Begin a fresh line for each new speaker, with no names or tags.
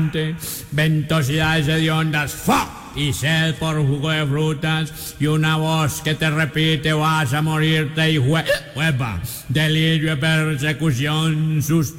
ventosidades hediondas, y sed por jugo de frutas, y una voz que te repite: vas a morirte, y huepa, delirio de persecución, susto